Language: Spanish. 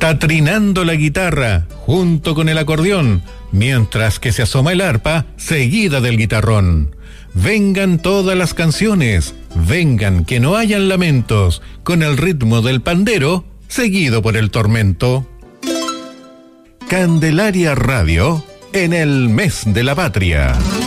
está trinando la guitarra junto con el acordeón, mientras que se asoma el arpa seguida del guitarrón. Vengan todas las canciones, vengan que no hayan lamentos, con el ritmo del pandero seguido por el tormento. Candelaria Radio en el mes de la patria.